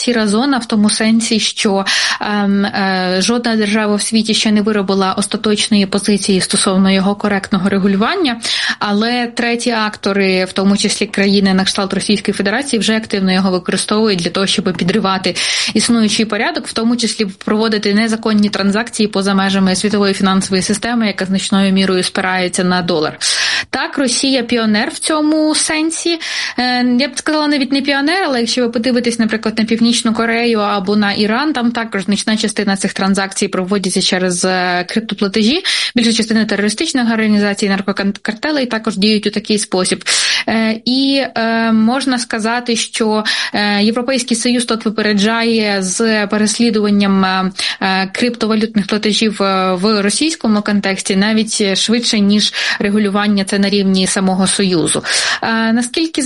сіра зона в тому сенсі, що жодна держава в світі ще не виробила остаточної позиції стосовно його коректного регулювання, але треті актори, в тому числі країни на кшталт Російської Федерації, вже активно його використовують для того, щоб підривати існуючий порядок, в тому числі проводити незаконні транзакції поза межами світової фінансової системи, яка значною мірою спирається на долар. Так, Росія піонер в цьому сенсі. Я б сказала, навіть не піонер, але якщо ви подивитесь, наприклад, на Північну Корею або на Іран, там також значна частина цих транзакцій проводиться через криптоплатежі. Більша частина терористичних організацій, наркокартелей також діють у такий спосіб. І можна сказати, що Європейський Союз тут випереджає з переслідуванням криптовалютних платежів в російському контексті навіть швидше, ніж регулювання це на рівні самого Союзу. Наскільки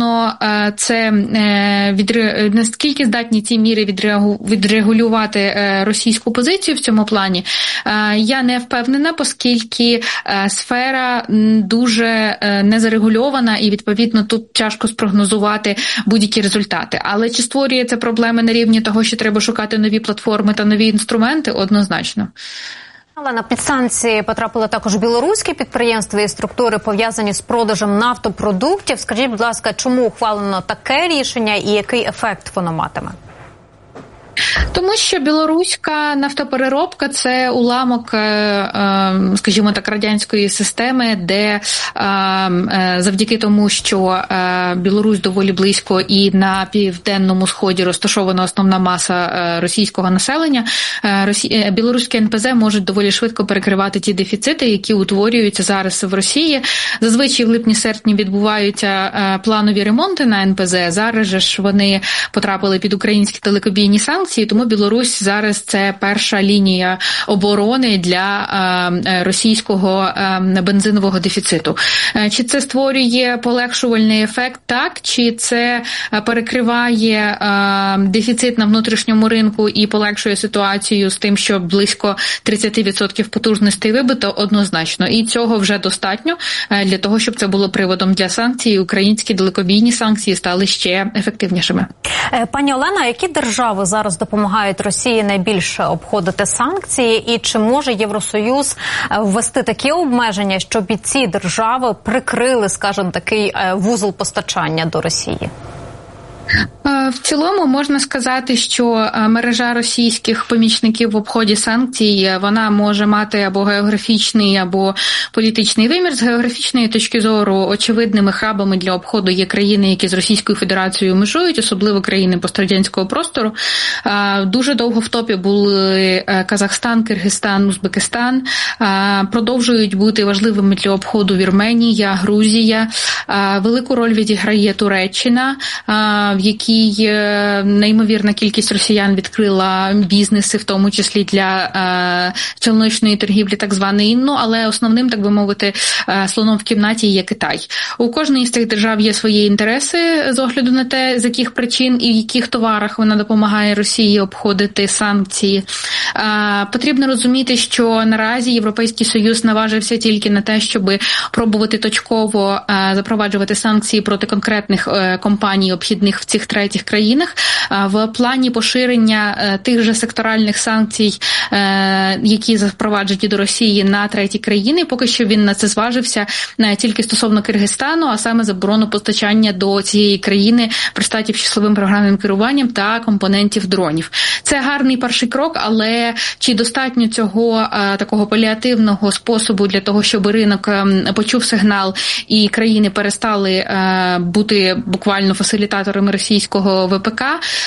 здатні ці міри відрегулювати російську позицію в цьому плані, я не впевнена, оскільки сфера дуже незарегульована і, відповідно, тут тяжко спрогнозувати будь-які результати. Але чи створює це проблеми на рівні того, що треба шукати нові платформи та нові інструменти? Однозначно. Але на підсанкції потрапили також білоруські підприємства і структури, пов'язані з продажем нафтопродуктів. Скажіть, будь ласка, чому ухвалено таке рішення і який ефект воно матиме? Тому що білоруська нафтопереробка – це уламок, скажімо так, радянської системи, де завдяки тому, що Білорусь доволі близько і на південному сході розташована основна маса російського населення, білоруські НПЗ можуть доволі швидко перекривати ті дефіцити, які утворюються зараз в Росії. Зазвичай в липні-серпні відбуваються планові ремонти на НПЗ, зараз же ж вони потрапили під українські далекобійні санкції, тому Білорусь зараз це перша лінія оборони для російського бензинового дефіциту. Чи це створює полегшувальний ефект? Так. Чи це перекриває дефіцит на внутрішньому ринку і полегшує ситуацію з тим, що близько 30% потужностей вибито? Однозначно. І цього вже достатньо для того, щоб це було приводом для санкцій. Українські далекобійні санкції стали ще ефективнішими. Пані Олена, які держави зараз допомагають Росії найбільше обходити санкції, і чи може Євросоюз ввести такі обмеження, щоб і ці держави прикрили, скажімо, такий вузол постачання до Росії? В цілому можна сказати, що мережа російських помічників в обході санкцій, вона може мати або географічний, або політичний вимір. З географічної точки зору очевидними хабами для обходу є країни, які з Російською Федерацією межують, особливо країни пострадянського простору. Дуже довго в топі були Казахстан, Киргизстан, Узбекистан. Продовжують бути важливими для обходу Вірменія, Грузія. Велику роль відіграє Туреччина, в якій неймовірна кількість росіян відкрила бізнеси, в тому числі для челночної торгівлі так званої, але основним, так би мовити, слоном в кімнаті є Китай. У кожній з цих держав є свої інтереси з огляду на те, з яких причин і в яких товарах вона допомагає Росії обходити санкції. Потрібно розуміти, що наразі Європейський Союз наважився тільки на те, щоб пробувати точково запроваджувати санкції проти конкретних компаній обхідних в цих третіх країнах. В плані поширення тих же секторальних санкцій, які запроваджені до Росії на треті країни, поки що він на це зважився тільки стосовно Киргизстану, а саме заборону постачання до цієї країни пристатів з числовим програмним керуванням та компонентів дронів. Це гарний перший крок, але чи достатньо цього такого паліативного способу для того, щоб ринок почув сигнал і країни перестали бути буквально фасилітаторами російського ВПК,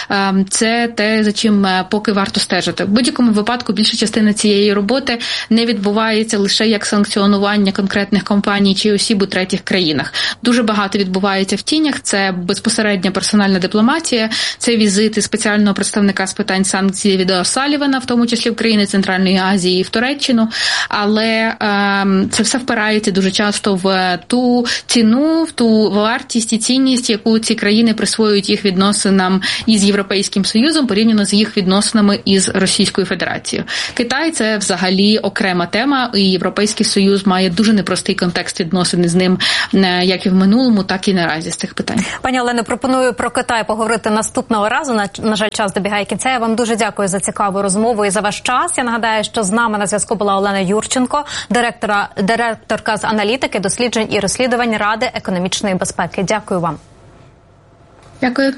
це те, за чим поки варто стежити. В будь-якому випадку більша частина цієї роботи не відбувається лише як санкціонування конкретних компаній чи осіб у третіх країнах. Дуже багато відбувається в тінях, це безпосередня персональна дипломатія, це візити спеціального представника з питань санкцій від О'Салівана, в тому числі в країни Центральної Азії і в Туреччину, але це все впирається дуже часто в ту ціну, в ту вартість і цінність, яку ці країни присвоюють їх відносинам із Європейським Союзом порівняно з їх відносинами із Російською Федерацією. Китай – це взагалі окрема тема, і Європейський Союз має дуже непростий контекст відносин з ним, як і в минулому, так і наразі з цих питань. Пані Олено, пропоную про Китай поговорити наступного разу. На жаль, час добігає кінця. Я вам дуже дякую за цікаву розмову і за ваш час. Я нагадаю, що з нами на зв'язку була Олена Юрченко, директорка з аналітики, досліджень і розслідувань Ради економічної безпеки. Дякую вам. Дякую.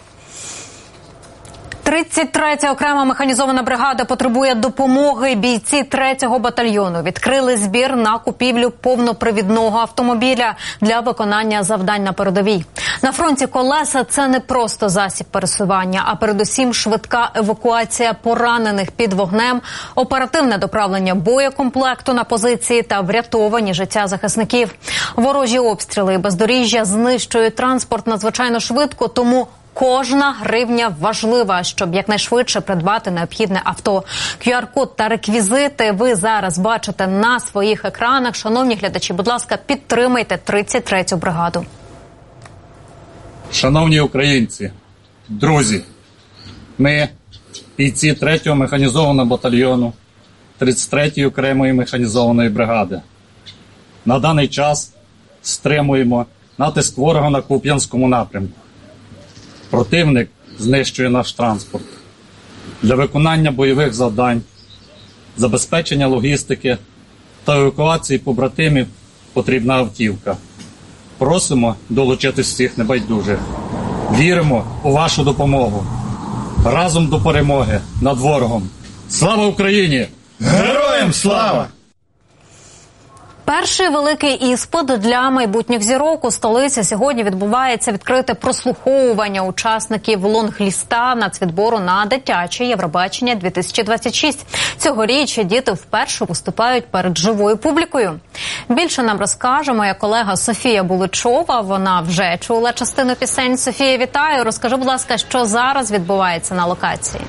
33-я окрема механізована бригада потребує допомоги. Бійці 3-го батальйону відкрили збір на купівлю повнопривідного автомобіля для виконання завдань на передовій. На фронті колеса – це не просто засіб пересування, а передусім швидка евакуація поранених під вогнем, оперативне доправлення боєкомплекту на позиції та врятовані життя захисників. Ворожі обстріли і бездоріжжя знищують транспорт надзвичайно швидко, тому кожна гривня важлива, щоб якнайшвидше придбати необхідне авто. QR-код та реквізити ви зараз бачите на своїх екранах. Шановні глядачі, будь ласка, підтримайте 33-ю бригаду. Шановні українці, друзі, ми, бійці 3-го механізованого батальйону 33-ї окремої механізованої бригади, на даний час стримуємо натиск ворога на Куп'янському напрямку. Противник знищує наш транспорт. Для виконання бойових завдань, забезпечення логістики та евакуації побратимів потрібна автівка. Просимо долучитись всіх небайдужих. Віримо у вашу допомогу. Разом до перемоги над ворогом. Слава Україні! Героям слава! Перший великий іспит для майбутніх зірок у столиці. Сьогодні відбувається відкрите прослуховування учасників лонгліста нацвідбору на дитяче Євробачення 2026. Цьогоріч діти вперше виступають перед живою публікою. Більше нам розкаже моя колега Софія Буличова. Вона вже чула частину пісень. Софія, вітаю. Розкажи, будь ласка, що зараз відбувається на локації?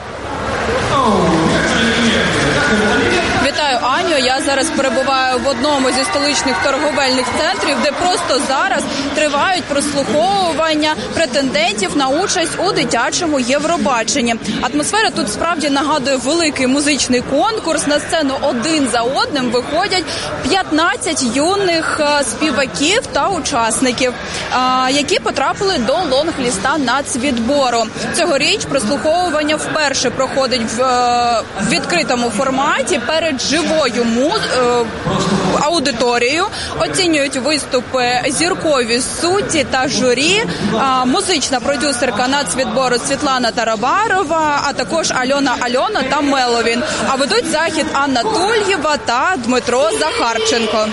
Вітаю, Аню. Я зараз перебуваю в одному зі столичних торговельних центрів, де просто зараз тривають прослуховування претендентів на участь у дитячому Євробаченні. Атмосфера тут справді нагадує великий музичний конкурс. На сцену один за одним виходять 15 юних співаків та учасників, які потрапили до лонгліста нацвідбору. Цьогоріч прослуховування вперше проходить в відкритому форматі перед живою аудиторією. Оцінюють виступи зіркові судді та журі, музична продюсерка нацвідбору Світлана Тарабарова, а також Альона та Меловін. А ведуть захід Анна Тульєва та Дмитро Захарченко.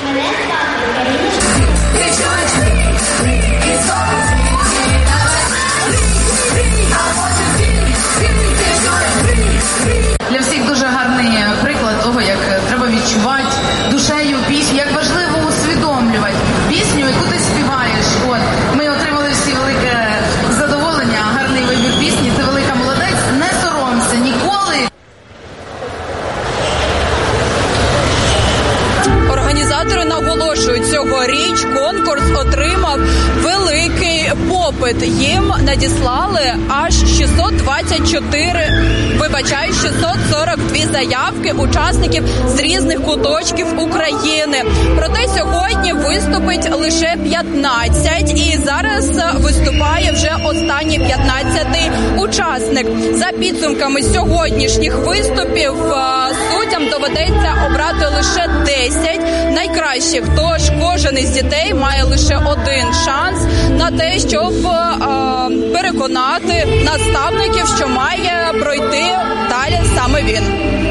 Для всіх дуже гарний приклад того, як треба відчувати душею пісню, як важливо усвідомлювати пісню, яку ти співаєш. От, ми отримали всі велике задоволення, гарний вибір пісні, ти велика молодець, не соромся ніколи. Організатори наголошують, цьогоріч конкурс отримав великий попит. Їм надіслали аж 642 заявки учасників з різних куточків України. Проте сьогодні виступить лише 15, і зараз виступає вже останній 15-й учасник. За підсумками сьогоднішніх виступів суддям доведеться обрати лише 10 найкращих. Тож кожен із дітей має лише один шанс на те, щоб переконати наставників, що має пройти далі саме він.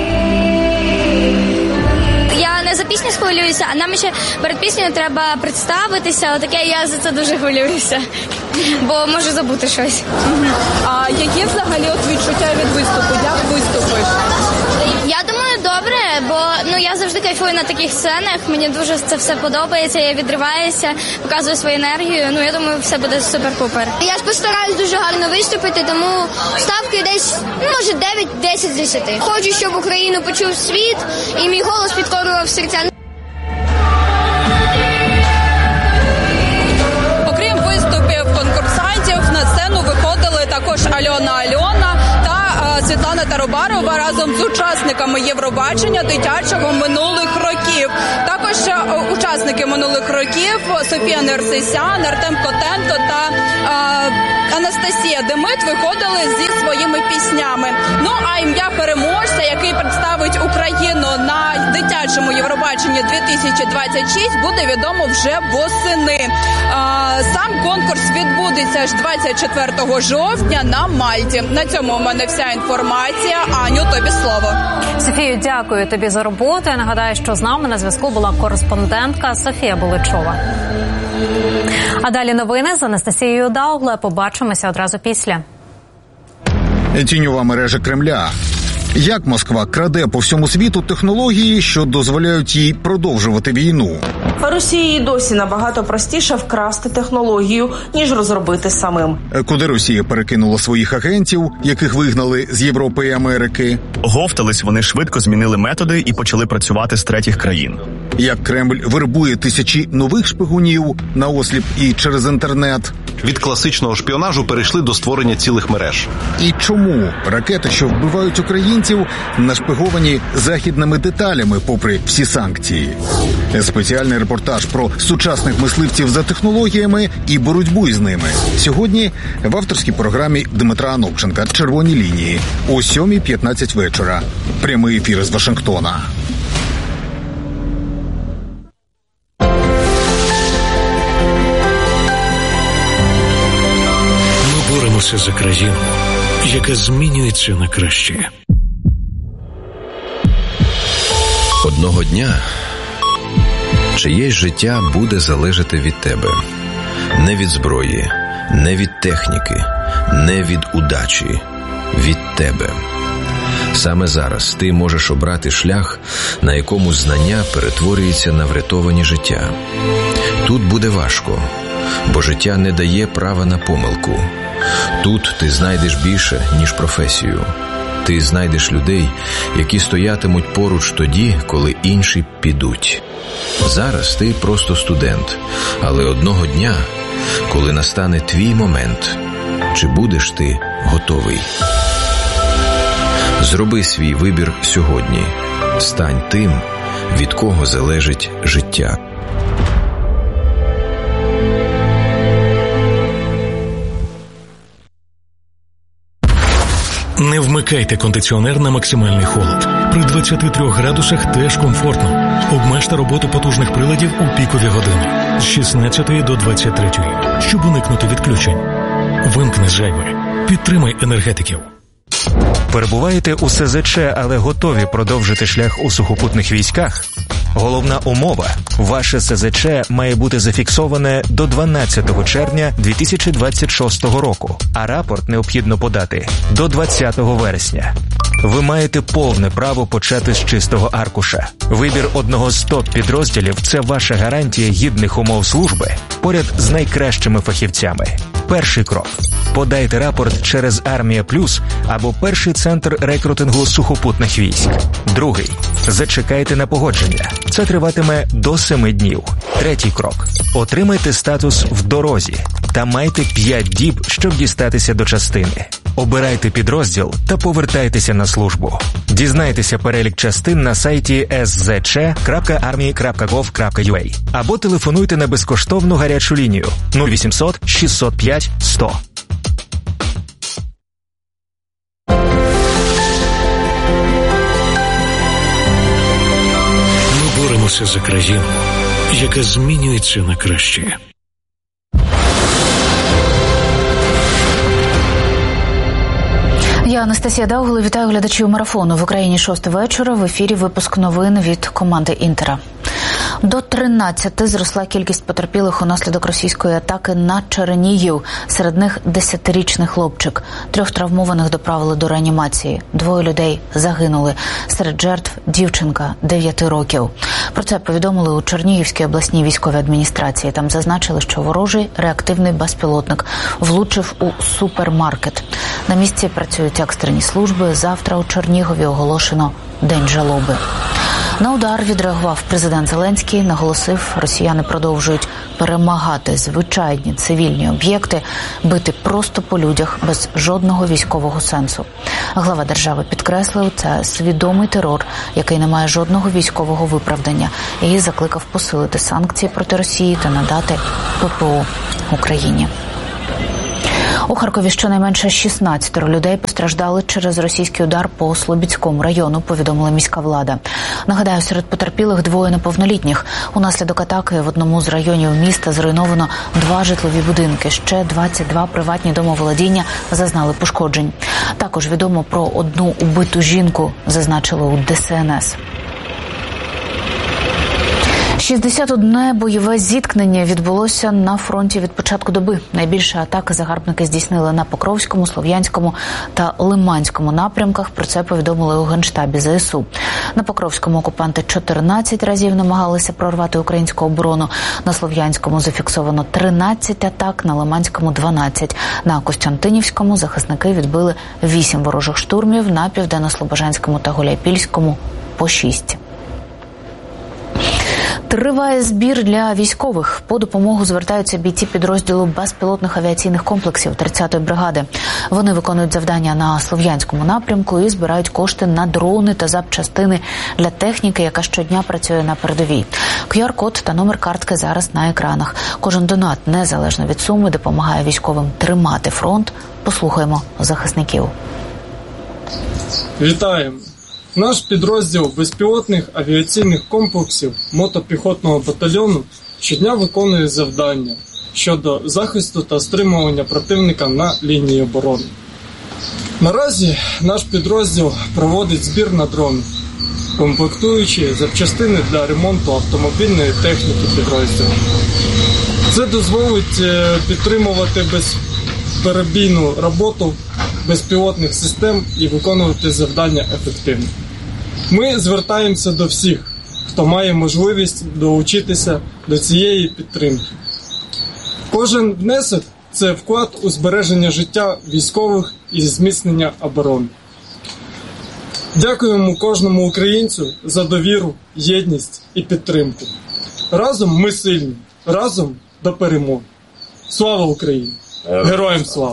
Я не за пісню хвилююся, а нам ще перед піснею треба представитися. Отаке, я за це дуже хвилююся, бо можу забути щось. А які взагалі відчуття від виступу? Як виступиш? Я думаю, добре, бо я завжди кайфую на таких сценах. Мені дуже це все подобається. Я відриваюся, показую свою енергію. Я думаю, все буде супер-пупер. Я ж постараюсь дуже гарно виступити, тому ставки десь, може, 9-10 з 10. Хочу, щоб Україну почув світ і мій голос підкорював серця. Окрім виступів конкурсантів, на сцену Альона та Світлана Таробарова разом з учасниками Євробачення дитячого минулих років. Також учасники минулих років Софія Нерсесян, Артем Котенко та Анастасія Демит виходили зі своїми піснями. Ну а ім'я переможця, який представить Україну на дитячому Євробаченні 2026, буде відомо вже восени. Сам конкурс відбудеться ж 24 жовтня на Мальті. На цьому у мене вся інформація. Аню, тобі слово. Софію, дякую тобі за роботу. Я нагадаю, що з нами на зв'язку була кореспондентка Софія Буличова. А далі новини з Анастасією Даугле. Побачимося одразу після. Тіньова мережа Кремля. Як Москва краде по всьому світу технології, що дозволяють їй продовжувати війну? Росії досі набагато простіше вкрасти технологію, ніж розробити самим. Куди Росія перекинула своїх агентів, яких вигнали з Європи і Америки? Говтались, вони швидко змінили методи і почали працювати з третіх країн. Як Кремль вербує тисячі нових шпигунів на осліп і через інтернет? Від класичного шпіонажу перейшли до створення цілих мереж. І чому ракети, що вбивають українців, нашпиговані західними деталями попри всі санкції? Спеціальний репортаж про сучасних мисливців за технологіями і боротьбу із ними. Сьогодні в авторській програмі Дмитра Анопченка «Червоні лінії» о 7:15 вечора. Прямий ефір з Вашингтона. Боремося за країну, яка змінюється на краще. Одного дня чиєсь життя буде залежати від тебе. Не від зброї, не від техніки, не від удачі. Від тебе. Саме зараз ти можеш обрати шлях, на якому знання перетворюється на врятовані життя. Тут буде важко, бо життя не дає права на помилку. Тут ти знайдеш більше, ніж професію. Ти знайдеш людей, які стоятимуть поруч тоді, коли інші підуть. Зараз ти просто студент, але одного дня, коли настане твій момент, чи будеш ти готовий? Зроби свій вибір сьогодні. Стань тим, від кого залежить життя. Не вмикайте кондиціонер на максимальний холод. При 23 градусах теж комфортно. Обмежте роботу потужних приладів у пікові години з 16 до 23, щоб уникнути відключень. Вимкни зайве. Підтримай енергетиків. Перебуваєте у СЗЧ, але готові продовжити шлях у сухопутних військах? Головна умова – ваше СЗЧ має бути зафіксоване до 12 червня 2026 року, а рапорт необхідно подати до 20 вересня. Ви маєте повне право почати з чистого аркуша. Вибір одного з топ-підрозділів – це ваша гарантія гідних умов служби поряд з найкращими фахівцями. Перший крок – подайте рапорт через Армія Плюс або перший центр рекрутингу сухопутних військ. Другий – зачекайте на погодження. Це триватиме до 7 днів. Третій крок – отримайте статус в дорозі та майте 5 діб, щоб дістатися до частини. Обирайте підрозділ та повертайтеся на службу. Дізнайтеся перелік частин на сайті szc.army.gov.ua або телефонуйте на безкоштовну гарячу лінію 0800 605 100. Ми боремося за країну, яка змінюється на краще. Я Анастасія Даугле, вітаю глядачів марафону. В Україні 6 вечора, в ефірі випуск новин від команди «Інтера». До 13 зросла кількість потерпілих унаслідок російської атаки на Чернігів. Серед них 10-річний хлопчик. 3 травмованих доправили до реанімації. 2 людей загинули. Серед жертв дівчинка 9 років. Про це повідомили у Чернігівській обласній військовій адміністрації. Там зазначили, що ворожий реактивний безпілотник влучив у супермаркет. На місці працюють екстрені служби. Завтра у Чернігові оголошено День жалоби. На удар відреагував президент Зеленський, наголосив, росіяни продовжують перемагати звичайні цивільні об'єкти, бити просто по людях без жодного військового сенсу. Глава держави підкреслив, це свідомий терор, який не має жодного військового виправдання, і закликав посилити санкції проти Росії та надати ППО Україні. У Харкові щонайменше 16 людей постраждали через російський удар по Слобідському району, повідомила міська влада. Нагадаю, серед потерпілих 2 неповнолітніх. Унаслідок атаки в одному з районів міста зруйновано 2 житлові будинки. Ще 22 приватні домоволодіння зазнали пошкоджень. Також відомо про 1 убиту жінку, зазначили у ДСНС. 61 бойове зіткнення відбулося на фронті від початку доби. Найбільше атаки загарбники здійснили на Покровському, Слов'янському та Лиманському напрямках. Про це повідомили у Генштабі ЗСУ. На Покровському окупанти 14 разів намагалися прорвати українську оборону. На Слов'янському зафіксовано 13 атак, на Лиманському – 12. На Костянтинівському захисники відбили 8 ворожих штурмів, на Південно-Слобожанському та Гуляйпільському – по 6. Триває збір для військових. По допомогу звертаються бійці підрозділу безпілотних авіаційних комплексів 30-ї бригади. Вони виконують завдання на Слов'янському напрямку і збирають кошти на дрони та запчастини для техніки, яка щодня працює на передовій. QR-код та номер картки зараз на екранах. Кожен донат, незалежно від суми, допомагає військовим тримати фронт. Послухаємо захисників. Вітаємо! Наш підрозділ безпілотних авіаційних комплексів мотопіхотного батальйону щодня виконує завдання щодо захисту та стримування противника на лінії оборони. Наразі наш підрозділ проводить збір на дрони, комплектуючи запчастини для ремонту автомобільної техніки підрозділу. Це дозволить підтримувати безперебійну роботу безпілотних систем і виконувати завдання ефективно. Ми звертаємося до всіх, хто має можливість долучитися до цієї підтримки. Кожен внесок – це вклад у збереження життя військових і зміцнення оборони. Дякуємо кожному українцю за довіру, єдність і підтримку. Разом ми сильні, разом до перемоги. Слава Україні! Героям слава!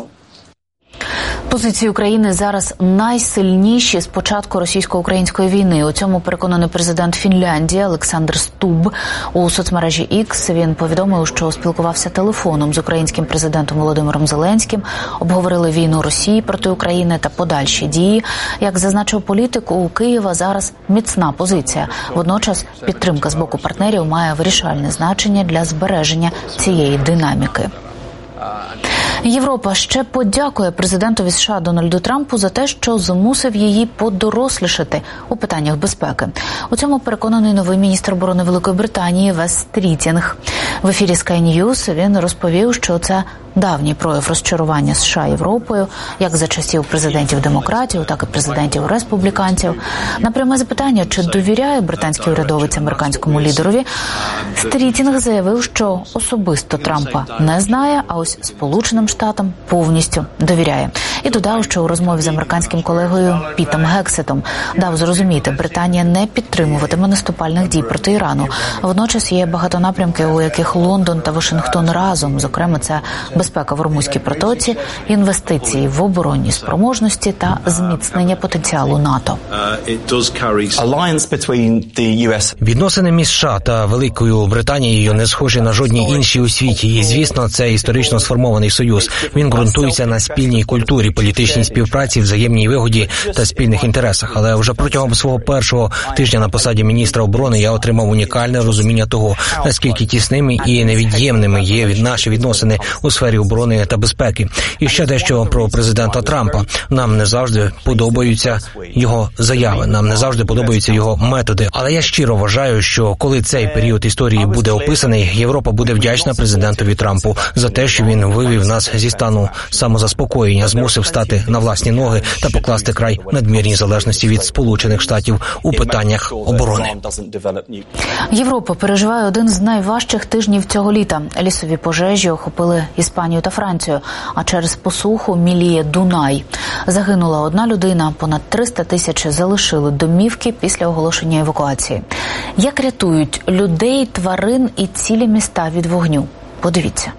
Позиції України зараз найсильніші з початку російсько-української війни. У цьому переконаний президент Фінляндії Олександр Стуб. У соцмережі X він повідомив, що спілкувався телефоном з українським президентом Володимиром Зеленським, обговорили війну Росії проти України та подальші дії. Як зазначив політик, у Києва зараз міцна позиція. Водночас підтримка з боку партнерів має вирішальне значення для збереження цієї динаміки. Європа ще подякує президентові США Дональду Трампу за те, що змусив її подорослішати у питаннях безпеки. У цьому переконаний новий міністр оборони Великої Британії Вес Стрітінг. В ефірі Sky News він розповів, що це давній прояв розчарування США Європою, як за часів президентів-демократів, так і президентів-республіканців. На пряме запитання, чи довіряє британський урядовець американському лідерові, Стрітінг заявив, що особисто Трампа не знає, а ось Сполученим Штатам повністю довіряє. І додав, що у розмові з американським колегою Пітом Гексетом дав зрозуміти, Британія не підтримуватиме наступальних дій проти Ірану. Водночас є багато напрямків, у яких Лондон та Вашингтон разом, зокрема це безпека в Ормузькій протоці, інвестиції в оборонні спроможності та зміцнення потенціалу НАТО. Відносини між США та Великою Британією не схожі на жодні інші у світі. І, звісно, це історично сформований союз. Він ґрунтується на спільній культурі, політичній співпраці, взаємній вигоді та спільних інтересах. Але вже протягом свого першого тижня на посаді міністра оборони я отримав унікальне розуміння того, наскільки тісними і невід'ємними є наші відносини у сфері оборони та безпеки. І ще дещо про президента Трампа. Нам не завжди подобаються його заяви, нам не завжди подобаються його методи. Але я щиро вважаю, що коли цей період історії буде описаний, Європа буде вдячна президентові Трампу за те, що він вивів нас зі стану самозаспокоєння, змусив стати на власні ноги та покласти край надмірній залежності від Сполучених Штатів у питаннях оборони. Європа переживає один з найважчих тижнів цього літа. Лісові пожежі охопили Іспанію та Францію, а через посуху міліє Дунай. Загинула одна людина, понад 300 тисяч залишили домівки після оголошення евакуації. Як рятують людей, тварин і цілі міста від вогню? Подивіться.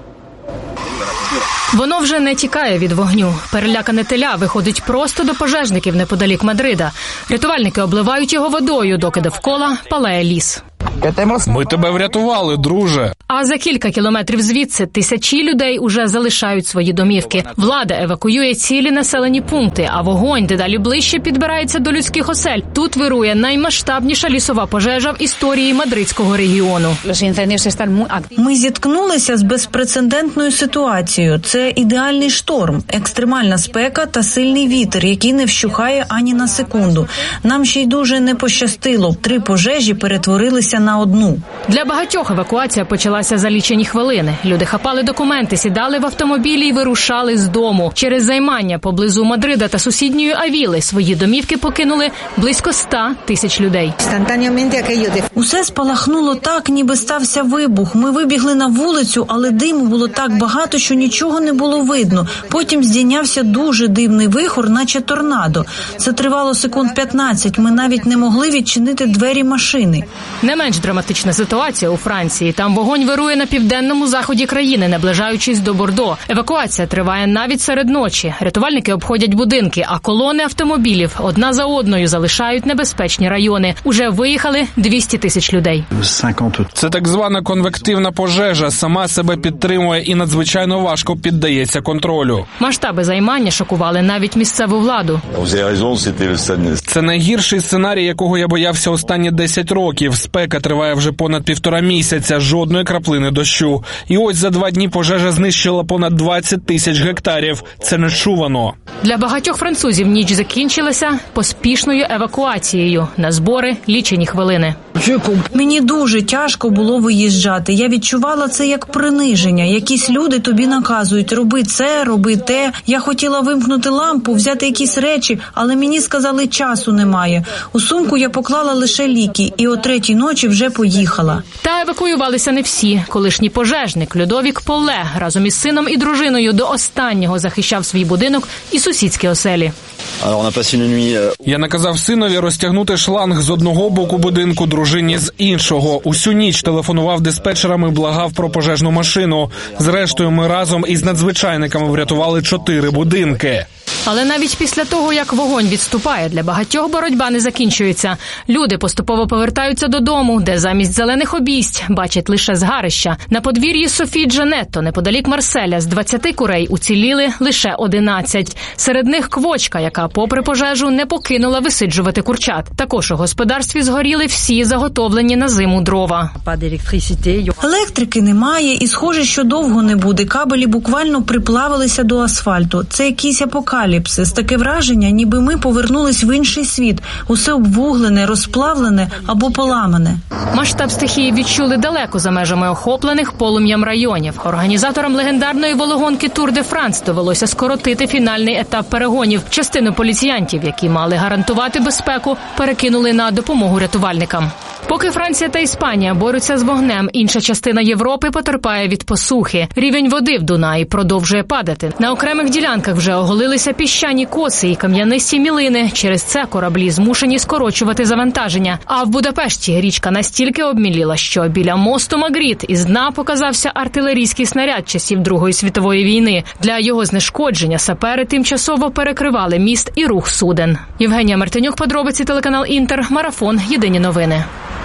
Воно вже не тікає від вогню. Перелякане теля виходить просто до пожежників неподалік Мадрида. Рятувальники обливають його водою, доки довкола палає ліс. Ми тебе врятували, друже. А за кілька кілометрів звідси тисячі людей уже залишають свої домівки. Влада евакуює цілі населені пункти, а вогонь дедалі ближче підбирається до людських осель. Тут вирує наймасштабніша лісова пожежа в історії мадридського регіону. Ми зіткнулися з безпрецедентною ситуацією. Це ідеальний шторм, екстремальна спека та сильний вітер, який не вщухає ані на секунду. Нам ще й дуже не пощастило. 3 пожежі перетворилися на одну. Для багатьох евакуація почалася за лічені хвилини. Люди хапали документи, сідали в автомобілі і вирушали з дому. Через займання поблизу Мадрида та сусідньої Авіли свої домівки покинули близько 100 тисяч людей. Усе спалахнуло так, ніби стався вибух. Ми вибігли на вулицю, але диму було так багато, що нічого не було видно. Потім здійнявся дуже дивний вихор, наче торнадо. Це тривало секунд 15. Ми навіть не могли відчинити двері машини. Не менш драматична ситуація у Франції. Там вогонь вирує на південному заході країни, наближаючись до Бордо. Евакуація триває навіть серед ночі. Рятувальники обходять будинки, а колони автомобілів одна за одною залишають небезпечні райони. Уже виїхали 200 тисяч людей. Це так звана конвективна пожежа. Сама себе підтримує і надзвичайно важко піддається контролю. Масштаби займання шокували навіть місцеву владу. Це найгірший сценарій, якого я боявся останні 10 років. Спека триває вже понад 1,5 місяця, жодної краплини дощу. І ось за 2 дні пожежа знищила понад 20 тисяч гектарів. Це нечувано. Для багатьох французів ніч закінчилася поспішною евакуацією. На збори лічені хвилини. Мені дуже тяжко було виїжджати. Я відчувала це як приниження. Якісь люди тобі наказують: роби це, роби те. Я хотіла вимкнути лампу, взяти якісь речі, але мені сказали, часу немає. У сумку я поклала лише ліки і о 3-й ночі вже поїхала. Та евакуювалися не всі. Колишній пожежник Людовік Поле разом із сином і дружиною до останнього захищав свій будинок і сусідські оселі. Я наказав синові розтягнути шланг з одного боку будинку, дружині з іншого. Усю ніч телефонував диспетчерам і благав про пожежну машину. Зрештою, ми разом із надзвичайниками врятували 4 будинки. Але навіть після того, як вогонь відступає, для багатьох боротьба не закінчується. Люди поступово повертаються додому, де замість зелених обійсть бачать лише згарища. На подвір'ї Софії Джанетто, неподалік Марселя, з 20 курей уціліли лише 11. Серед них квочка, яка, попри пожежу, не покинула висиджувати курчат. Також у господарстві згоріли всі заготовлені на зиму дрова. Електрики немає і, схоже, що довго не буде. Кабелі буквально приплавилися до асфальту. Це якийсь апокаліпсис. Таке враження, ніби ми повернулись в інший світ. Усе обвуглене, розплавлене або поламане. Масштаб стихії відчули далеко за межами охоплених полум'ям районів. Організаторам легендарної велогонки Тур де Франс довелося скоротити фінальний етап перегонів. Частину поліціянтів, які мали гарантувати безпеку, перекинули на допомогу рятувальникам. Поки Франція та Іспанія борються з вогнем, інша частина Європи потерпає від посухи. Рівень води в Дунаї продовжує падати. На окремих ділянках вже оголилися піщані коси і кам'янисті мілини. Через це кораблі змушені скорочувати завантаження. А в Будапешті річка настільки обміліла, що біля мосту Магріт із дна показався артилерійський снаряд часів Другої світової війни. Для його знешкодження сапери тимчасово перекривали міст і рух суден. Євгенія Мартинюк, подробиці, телеканал Інтер, Марафон, Єдині новини.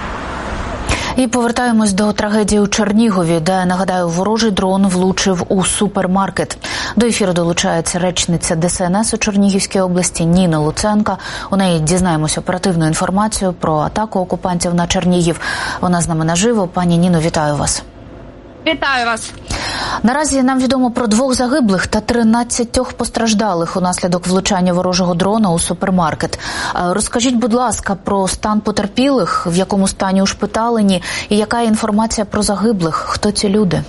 І повертаємось до трагедії у Чернігові, де, нагадаю, ворожий дрон влучив у супермаркет. До ефіру долучається речниця ДСНС у Чернігівській області Ніна Луценка. У неї дізнаємося оперативну інформацію про атаку окупантів на Чернігів. Вона з нами наживо. Пані Ніно, вітаю вас. Вітаю вас. Наразі нам відомо про 2 загиблих та 13 постраждалих унаслідок влучання ворожого дрона у супермаркет. Розкажіть, будь ласка, про стан потерпілих, в якому стані ушпиталені, і яка інформація про загиблих, хто ці люди?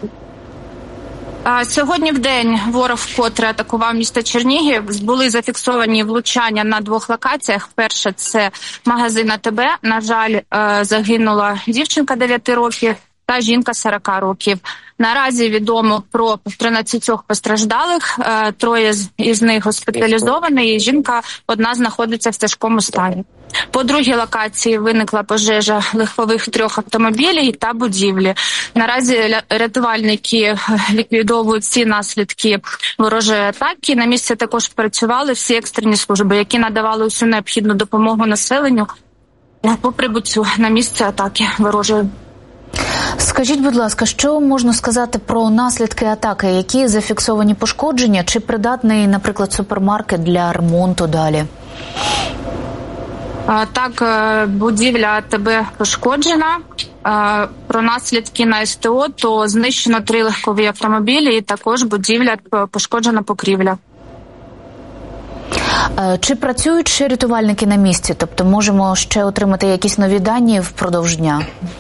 Сьогодні в день ворог вкотре атакував місто Чернігів. Були зафіксовані влучання на 2 локаціях. Перше – це магазин АТБ. На жаль, загинула дівчинка 9 років. та жінка 40 років. Наразі відомо про 13 постраждалих, 3 із них госпіталізовані, і жінка одна знаходиться в тяжкому стані. По другій локації виникла пожежа легкових 3 автомобілів та будівлі. Наразі рятувальники ліквідовують всі наслідки ворожої атаки. На місці також працювали всі екстрені служби, які надавали усю необхідну допомогу населенню по прибуттю на місце атаки ворожої. Скажіть, будь ласка, що можна сказати про наслідки атаки? Які зафіксовані пошкодження? Чи придатний, наприклад, супермаркет для ремонту далі? Так, будівля АТБ пошкоджена. Про наслідки на СТО, то знищено 3 легкові автомобілі і також будівля пошкоджена покрівля. Чи працюють ще рятувальники на місці? Тобто можемо ще отримати якісь нові дані впродовж дня?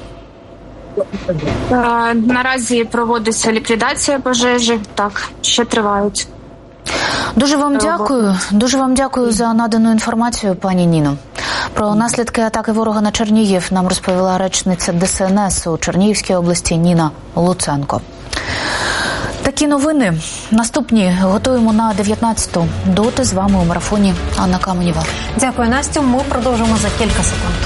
Наразі проводиться ліквідація пожежі. Так, ще тривають. Дуже вам дякую за надану інформацію, пані Ніно. Про наслідки атаки ворога на Чернігів нам розповіла речниця ДСНС у Чернігівській області Ніна Луценко. Такі новини. Наступні готуємо на 19-ту. Доти з вами у марафоні Анна Каменєва. Дякую, Настю. Ми продовжимо за кілька секунд.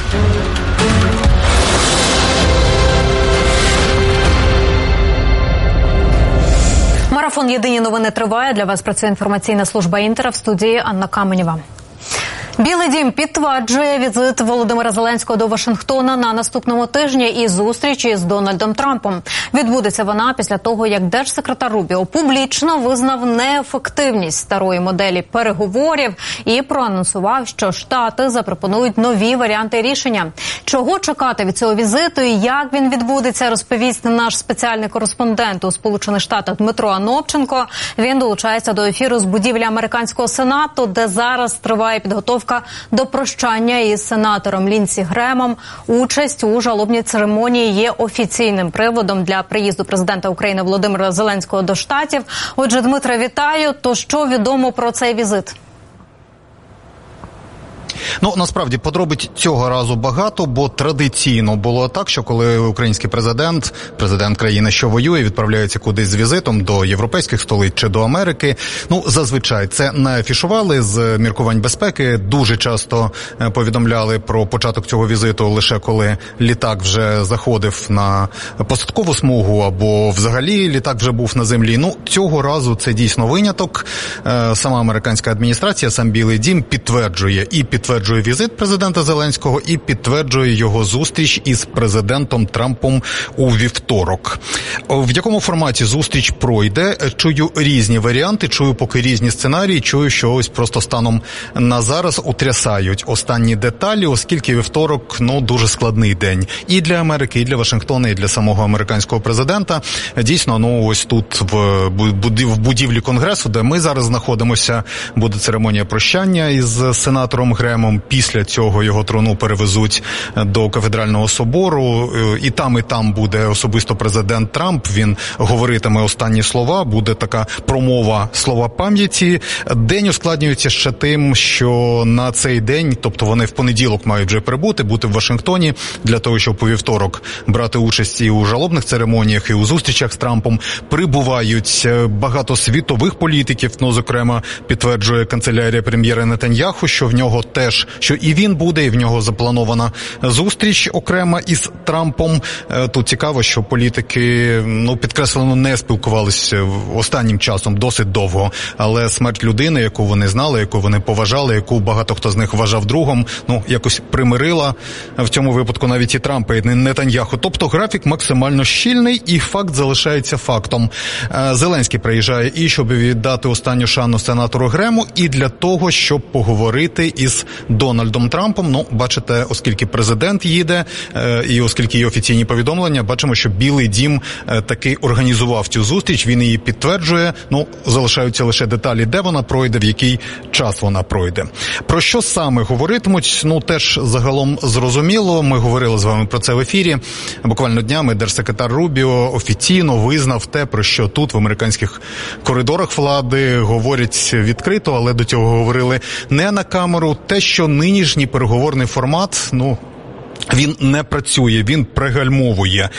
Марафон «Єдині новини» триває. Для вас працює інформаційна служба «Інтера», в студії Анна Каменєва. Білий дім підтверджує візит Володимира Зеленського до Вашингтона на наступному тижні і зустрічі з Дональдом Трампом. Відбудеться вона після того, як держсекретар Рубіо публічно визнав неефективність старої моделі переговорів і проанонсував, що Штати запропонують нові варіанти рішення. Чого чекати від цього візиту і як він відбудеться, розповість наш спеціальний кореспондент у Сполучених Штатах Дмитро Анопченко. Він долучається до ефіру з будівлі американського Сенату, де зараз триває підготовка до прощання із сенатором Лінсі Гремом. Участь у жалобній церемонії є офіційним приводом для приїзду президента України Володимира Зеленського до Штатів. Отже, Дмитре, вітаю. То що відомо про цей візит? Насправді, подробиць цього разу багато, бо традиційно було так, що коли український президент країни, що воює, відправляється кудись з візитом до європейських столиць чи до Америки, зазвичай це не афішували з міркувань безпеки, дуже часто повідомляли про початок цього візиту лише коли літак вже заходив на посадкову смугу або взагалі літак вже був на землі. Цього разу це дійсно виняток. Сама американська адміністрація, сам Білий дім підтверджує візит президента Зеленського і підтверджує його зустріч із президентом Трампом у вівторок. В якому форматі зустріч пройде? Чую різні варіанти, чую поки різні сценарії, чую, що ось просто станом на зараз утрясають останні деталі, оскільки вівторок, дуже складний день і для Америки, і для Вашингтона, і для самого американського президента. Дійсно, ось тут в будівлі Конгресу, де ми зараз знаходимося, буде церемонія прощання із сенатором Гремом. Після цього його труну перевезуть до Кафедрального собору. І там буде особисто президент Трамп. Він говоритиме останні слова. Буде така промова, слова пам'яті. День ускладнюється ще тим, що на цей день, тобто вони в понеділок мають вже прибути, бути в Вашингтоні, для того, щоб у вівторок брати участь і у жалобних церемоніях, і у зустрічах з Трампом. Прибувають багато світових політиків, зокрема, підтверджує канцелярія прем'єра Нетаньяху, що в нього теж, що і він буде, і в нього запланована зустріч окрема із Трампом. Тут цікаво, що політики, підкреслено, не спілкувалися останнім часом досить довго, але смерть людини, яку вони знали, яку вони поважали, яку багато хто з них вважав другом, якось примирила в цьому випадку навіть і Трампа, і Нетаньяху. Тобто графік максимально щільний, і факт залишається фактом. Зеленський приїжджає і щоб віддати останню шану сенатору Грему, і для того, щоб поговорити із Дональдом Трампом. Бачите, оскільки президент їде, і оскільки є офіційні повідомлення, бачимо, що Білий дім таки організував цю зустріч, він її підтверджує. Залишаються лише деталі, де вона пройде, в який час вона пройде. Про що саме говоритимуть, теж загалом зрозуміло. Ми говорили з вами про це в ефірі. Буквально днями держсекретар Рубіо офіційно визнав те, про що тут, в американських коридорах влади, говорять відкрито, але до цього говорили не на камеру. Те, що нинішній переговорний формат, Він не працює, він пригальмовує.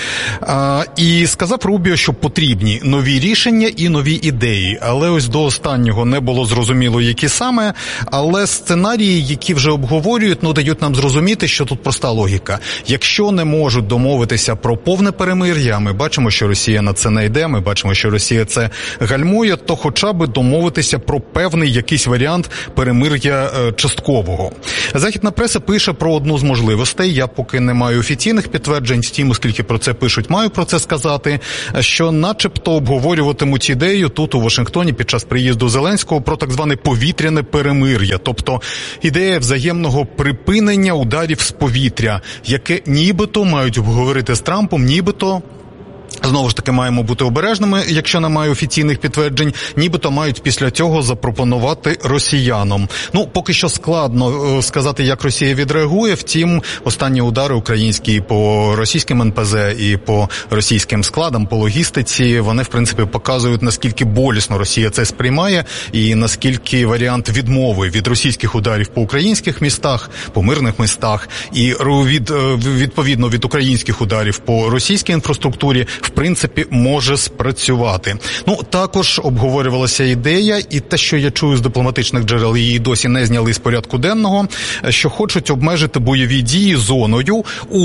І сказав Рубіо, що потрібні нові рішення і нові ідеї. Але ось до останнього не було зрозуміло, які саме. Але сценарії, які вже обговорюють, дають нам зрозуміти, що тут проста логіка. Якщо не можуть домовитися про повне перемир'я, ми бачимо, що Росія на це не йде, ми бачимо, що Росія це гальмує, то хоча б домовитися про певний якийсь варіант перемир'я часткового. Західна преса пише про одну з можливостей. Я поки не маю офіційних підтверджень, втім, оскільки про це пишуть, маю про це сказати, що начебто обговорюватимуть ідею тут у Вашингтоні під час приїзду Зеленського про так зване повітряне перемир'я, тобто ідея взаємного припинення ударів з повітря, яке нібито мають обговорити з Трампом, нібито, знову ж таки, маємо бути обережними, якщо немає офіційних підтверджень, нібито мають після цього запропонувати росіянам. Поки що складно сказати, як Росія відреагує, втім, останні удари українські по російським НПЗ і по російським складам, по логістиці, вони, в принципі, показують, наскільки болісно Росія це сприймає і наскільки варіант відмови від російських ударів по українських містах, по мирних містах і відповідно від українських ударів по російській інфраструктурі в принципі, може спрацювати. Також обговорювалася ідея, і те, що я чую з дипломатичних джерел, її досі не зняли з порядку денного, що хочуть обмежити бойові дії зоною у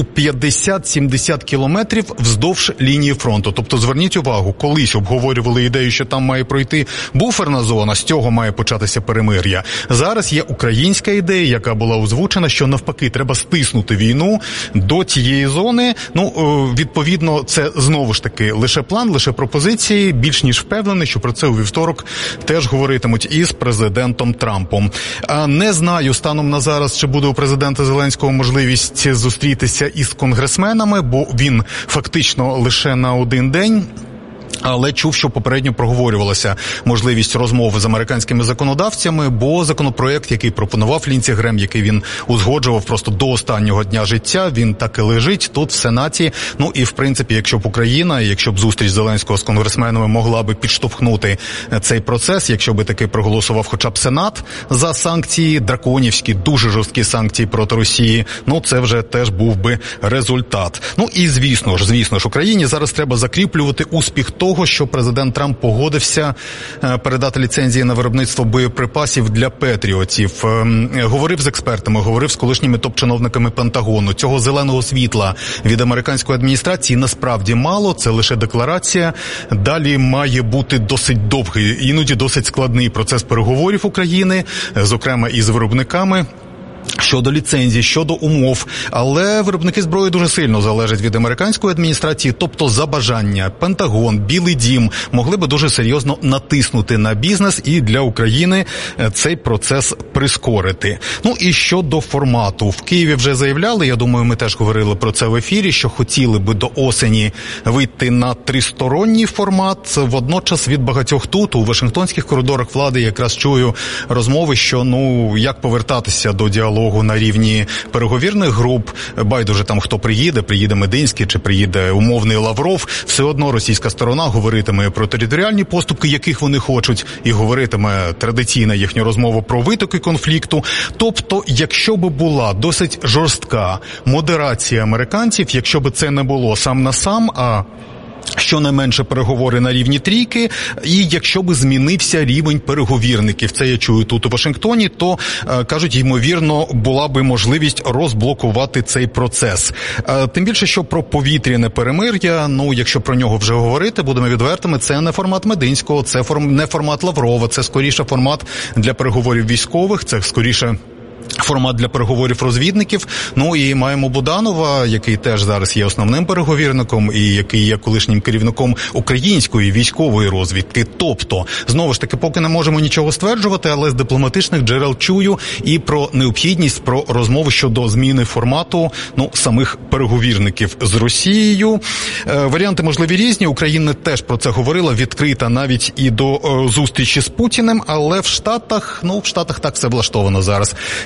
50-70 кілометрів вздовж лінії фронту. Тобто, зверніть увагу, колись обговорювали ідею, що там має пройти буферна зона, з цього має початися перемир'я. Зараз є українська ідея, яка була озвучена, що навпаки, треба стиснути війну до тієї зони. Відповідно, це знову ж таки лише план, лише пропозиції, більш ніж впевнений, що про це у вівторок теж говоритимуть із президентом Трампом. Не знаю станом на зараз, чи буде у президента Зеленського можливість зустрітися із конгресменами, бо він фактично лише на один день. Але чув, що попередньо проговорювалася можливість розмови з американськими законодавцями, бо законопроект, який пропонував Лінці Грем, який він узгоджував просто до останнього дня життя, він так і лежить тут в Сенаті. І в принципі, якщо б Україна, якщо б зустріч Зеленського з конгресменами могла би підштовхнути цей процес, якщо би таки проголосував хоча б Сенат за санкції, драконівські, дуже жорсткі санкції проти Росії, це вже теж був би результат. І звісно ж, Україні зараз треба закріплювати успіх того, що президент Трамп погодився передати ліцензії на виробництво боєприпасів для Петріотів. Говорив з експертами, говорив з колишніми топ-чиновниками Пентагону. Цього зеленого світла від американської адміністрації насправді мало, це лише декларація. Далі має бути досить довгий, іноді досить складний процес переговорів України, зокрема із виробниками. Щодо ліцензій, щодо умов, але виробники зброї дуже сильно залежать від американської адміністрації, тобто за бажання Пентагон, Білий дім могли би дуже серйозно натиснути на бізнес і для України цей процес прискорити. І щодо формату. В Києві вже заявляли, я думаю, ми теж говорили про це в ефірі, що хотіли би до осені вийти на тристоронній формат. Водночас від багатьох тут, у Вашингтонських коридорах влади, якраз чую розмови, що, як повертатися до діалогу на рівні переговірних груп, байдуже там хто приїде Мединський чи приїде умовний Лавров, все одно російська сторона говоритиме про територіальні поступки, яких вони хочуть, і говоритиме традиційна їхня розмова про витоки конфлікту. Тобто, якщо би була досить жорстка модерація американців, якщо би це не було сам на сам, а щонайменше переговори на рівні трійки, і якщо би змінився рівень переговірників, це я чую тут у Вашингтоні, то, кажуть, ймовірно, була би можливість розблокувати цей процес. Тим більше, що про повітряне перемир'я, якщо про нього вже говорити, будемо відвертими, це не формат Мединського, це не формат Лаврова, це скоріше формат для переговорів військових, це скоріше формат для переговорів розвідників. І маємо Буданова, який теж зараз є основним переговірником і який є колишнім керівником української військової розвідки. Тобто, знову ж таки, поки не можемо нічого стверджувати, але з дипломатичних джерел чую і про необхідність, про розмови щодо зміни формату, самих переговірників з Росією. Варіанти можливі різні. Україна теж про це говорила, відкрита навіть і до зустрічі з Путіним, але в Штатах так все влаштовано зараз.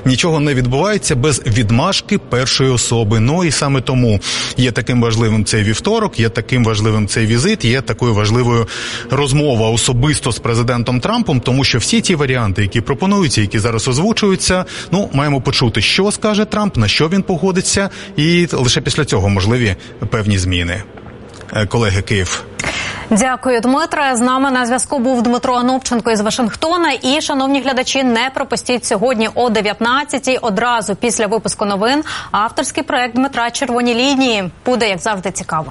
нічого не відбувається без відмашки першої особи. Ну і саме тому є таким важливим цей вівторок, є таким важливим цей візит, є такою важливою розмова особисто з президентом Трампом, тому що всі ті варіанти, які пропонуються, які зараз озвучуються, маємо почути, що скаже Трамп, на що він погодиться, і лише після цього можливі певні зміни. Колеги, Київ. Дякую, Дмитре. З нами на зв'язку був Дмитро Анопченко із Вашингтона. І, шановні глядачі, не пропустіть сьогодні о 19-й, одразу після випуску новин, авторський проект Дмитра «Червоні лінії». Буде, як завжди, цікаво.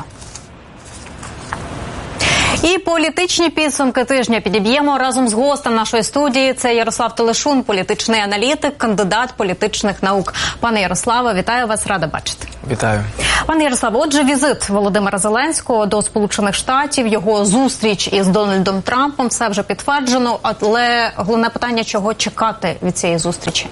І політичні підсумки тижня підіб'ємо разом з гостем нашої студії. Це Ярослав Телешун, політичний аналітик, кандидат політичних наук. Пане Ярославе, вітаю вас, рада бачити. Вітаю. Пане Ярославе, отже, візит Володимира Зеленського до Сполучених Штатів, його зустріч із Дональдом Трампом, все вже підтверджено, але головне питання, чого чекати від цієї зустрічі?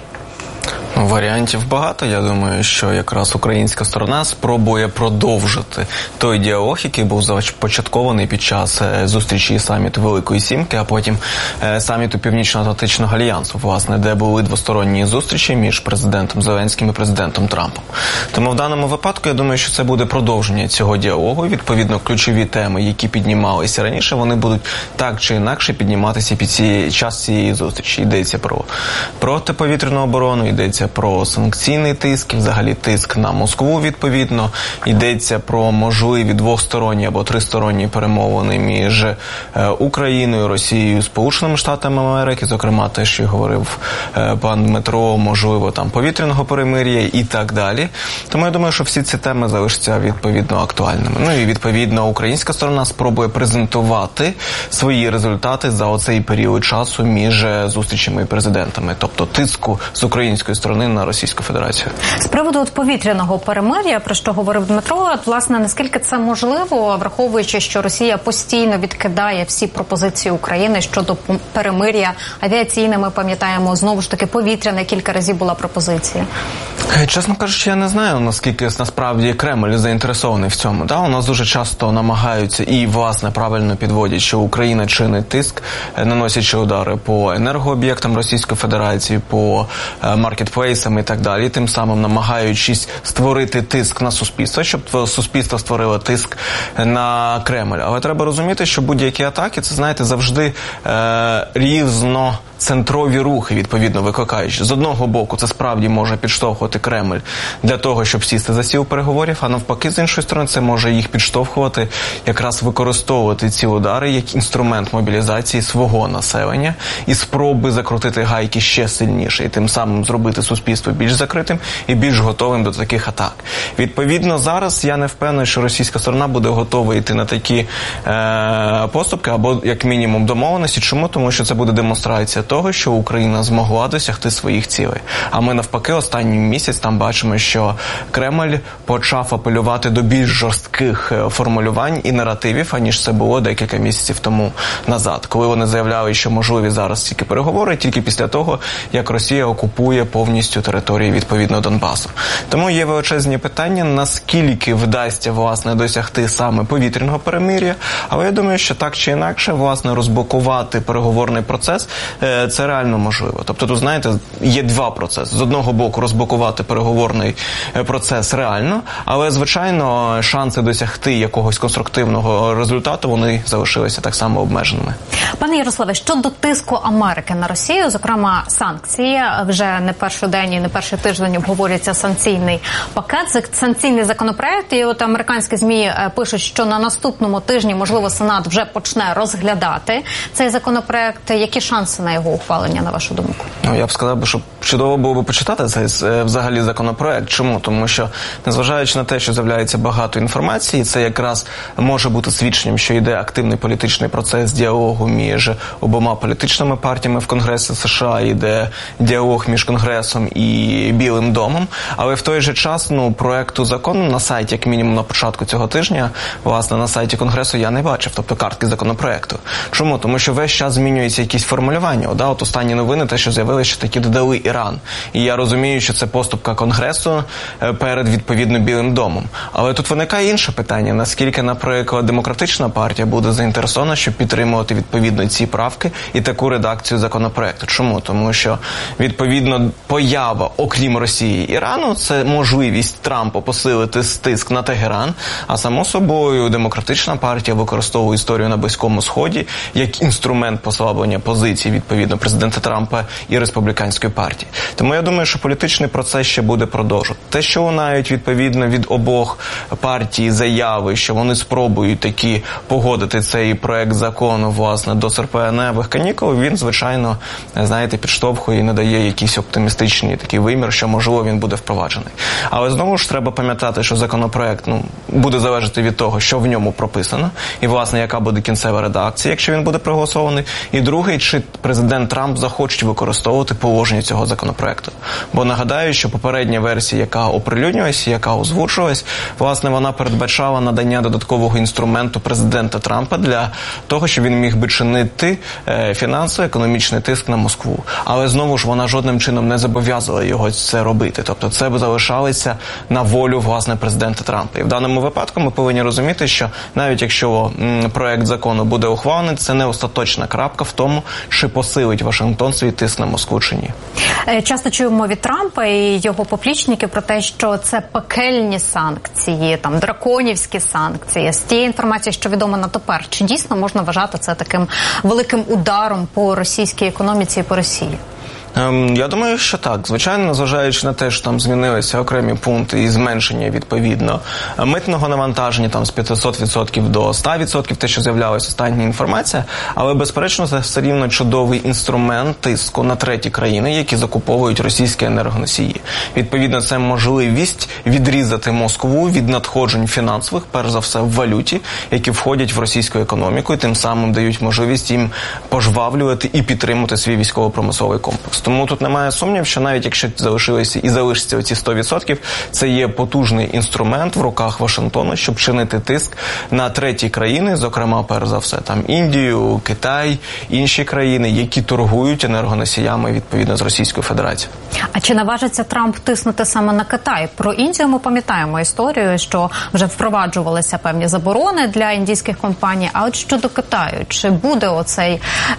Варіантів багато. Я думаю, що якраз українська сторона спробує продовжити той діалог, який був започаткований під час зустрічі саміту Великої Сімки, а потім саміту Північно-Атлантичного альянсу, власне, де були двосторонні зустрічі між президентом Зеленським і президентом Трампом. Тому в даному випадку, я думаю, що це буде продовження цього діалогу. Відповідно, ключові теми, які піднімалися раніше, вони будуть так чи інакше підніматися під час цієї зустрічі. Йдеться про протиповітряну оборону, йдеться про санкційний тиск, взагалі тиск на Москву, відповідно. Йдеться про можливі двосторонні або тристоронні перемовини між Україною, Росією, Сполученими Штатами Америки, зокрема те, що говорив пан Дмитро, можливо, там повітряного перемир'я і так далі. Тому я думаю, що всі ці теми залишаться відповідно актуальними. Ну і відповідно українська сторона спробує презентувати свої результати за оцей період часу між зустрічами і президентами, тобто тиску з української сторони на Російську Федерацію. З приводу повітряного перемир'я, про що говорив Дмитро, власне, наскільки це можливо, враховуючи, що Росія постійно відкидає всі пропозиції України щодо перемир'я авіаційне, ми пам'ятаємо, знову ж таки повітряне, кілька разів була пропозиція. Чесно кажучи, я не знаю, наскільки насправді Кремль заінтересований в цьому. У нас дуже часто намагаються і, власне, правильно підводять, що Україна чинить тиск, наносячи удари по енергооб'єктам Російської Федерації, по маркетплейсам і так далі, тим самим намагаючись створити тиск на суспільство, щоб суспільство створило тиск на Кремль. Але треба розуміти, що будь-які атаки, це, знаєте, завжди різноцентрові рухи, відповідно, викликаючи. З одного боку, це справді може підштовхувати Кремль для того, щоб сісти за стіл переговорів, а навпаки, з іншої сторони, це може їх підштовхувати, якраз використовувати ці удари як інструмент мобілізації свого населення і спроби закрутити гайки ще сильніше, і тим самим зробити суспільство більш закритим і більш готовим до таких атак. Відповідно, зараз я не впевнений, що російська сторона буде готова йти на такі поступки або, як мінімум, домовленості. Чому? Тому що це буде демонстрація того, що Україна змогла досягти своїх цілей. А ми, навпаки, останній місяць там бачимо, що Кремль почав апелювати до більш жорстких формулювань і наративів, аніж це було декілька місяців тому назад, коли вони заявляли, що можливі зараз тільки переговори, тільки після того, як Росія окупує повністю території, відповідно, Донбасу. Тому є величезні питання, наскільки вдасться, власне, досягти саме повітряного перемир'я, але я думаю, що так чи інакше, власне, розблокувати переговорний процес – це реально можливо. Тобто, тут, знаєте, є два процеси. З одного боку, розблокувати переговорний процес реально, але, звичайно, шанси досягти якогось конструктивного результату, вони залишилися так само обмеженими. Пане Ярославе, щодо тиску Америки на Росію, зокрема санкції, вже не перший день і не перший тиждень обговорюється санкційний пакет, санкційний законопроект, і от американські ЗМІ пишуть, що на наступному тижні, можливо, Сенат вже почне розглядати цей законопроект. Які шанси на його ухвалення, на вашу думку? Я б сказав, що чудово було б почитати цей взагалі законопроект. Чому? Тому що, незважаючи на те, що з'являється багато інформації, це якраз може бути свідченням, що йде активний політичний процес діалогу між обома політичними партіями в Конгресі США, йде діалог між Конгресом і Білим домом, але в той же час, проекту закону на сайті, як мінімум на початку цього тижня, власне, на сайті Конгресу я не бачив, тобто картки законопроекту. Чому? Тому що весь час змінюються якісь формулювання. Да? От останні новини, те, що з'явилося, що таки додали Іран. І я розумію, що це поступка Конгресу перед, відповідно, Білим домом. Але тут виникає інше питання. Наскільки, наприклад, Демократична партія буде заінтересована, щоб підтримувати, відповідно, ці правки і таку редакцію законопроекту. Чому? Тому що, відповідно, поява, окрім Росії, Ірану, це можливість Трампа посилити тиск на Тегеран, а само собою Демократична партія використовує історію на Близькому Сході як інструмент послаблення позицій, відповідно, президента Трампа і республіканської партії. Тому я думаю, що політичний процес ще буде продовжувати. Те, що лунають, відповідно, від обох партій заяви, що вони спробують таки погодити цей проект закону, власне, до серпневих канікул, він, звичайно, знаєте, підштовхує і надає якийсь оптимістичний такий вимір, що, можливо, він буде впроваджений. Але, знову ж, треба пам'ятати, що законопроект, буде залежати від того, що в ньому прописано, і, власне, яка буде кінцева редакція, якщо він буде проголосований. І другий, чи президент Трамп захоче використовувати положення цього законопроекту. Бо нагадаю, що попередня версія, яка оприлюднювалася, яка озвучувалась, власне, вона передбачала надання додаткового інструменту президента Трампа для того, щоб він міг би чинити фінансовий, економічний тиск на Москву. Але, знову ж, вона жодним чином не зобов'язала його це робити. Тобто це б залишалося на волю, власне, президента Трампа. І в даному випадку ми повинні розуміти, що навіть якщо проект закону буде ухвалений, це не остаточна крапка в тому, чи посилить Вашингтон свій тиск на Москву чи ні. Часто чуємо від Трампа і його поплічників про те, що це пекельні санкції, там драконівські санкції. З тієї інформації, що відомо на тепер, чи дійсно можна вважати це таким великим ударом по російській економіці і по Росії? Я думаю, що так. Звичайно, незважаючи на те, що там змінилися окремі пункти і зменшення, відповідно, митного навантаження там з 500% до 100%, те, що з'являлася остання інформація, але, безперечно, це все рівно чудовий інструмент тиску на треті країни, які закуповують російські енергоносії. Відповідно, це можливість відрізати Москву від надходжень фінансових, перш за все, в валюті, які входять в російську економіку і тим самим дають можливість їм пожвавлювати і підтримувати свій військово-промисловий комплекс. Тому тут немає сумнів, що навіть якщо залишилися і залишиться оці 100%, це є потужний інструмент в руках Вашингтона, щоб чинити тиск на треті країни, зокрема, перш за все, там Індію, Китай, інші країни, які торгують енергоносіями, відповідно, з Російською Федерацією. А чи наважиться Трамп тиснути саме на Китай? Про Індію ми пам'ятаємо історію, що вже впроваджувалися певні заборони для індійських компаній. А от щодо Китаю, чи буде оцей